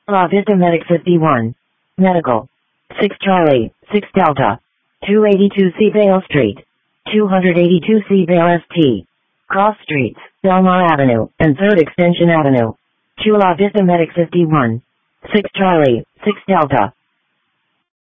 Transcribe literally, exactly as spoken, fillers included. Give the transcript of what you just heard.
La Vista Medic fifty-one. Medical. six Charlie, six Delta. two eighty-two C Vale Street. two eighty-two C Vale S T. Cross Streets, Belmar Avenue, and third Extension Avenue. To La Vista Medic fifty-one. six Charlie, six Delta.